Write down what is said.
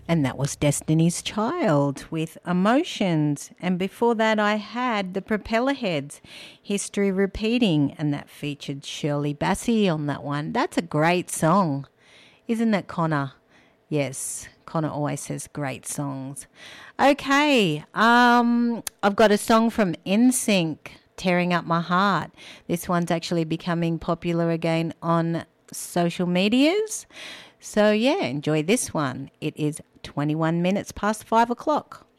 And that was Destiny's Child with Emotions. And before that, I had the Propellerheads, History Repeating, and that featured Shirley Bassey on that one. That's a great song, isn't it, Connor? Yes, Connor always says great songs. Okay, I've got a song from NSYNC, Tearing Up My Heart. This one's actually becoming popular again on social medias. So, yeah, enjoy this one. It is 21 minutes past 5 o'clock.